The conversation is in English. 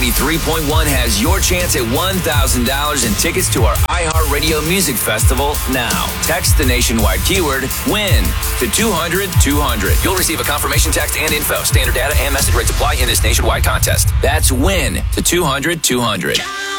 93.1 has your chance at $1,000 in tickets to our iHeartRadio Music Festival now. Text the nationwide keyword WIN to 200-200. You'll receive a confirmation text and info. Standard data and message rates apply in this nationwide contest. That's WIN to 200-200.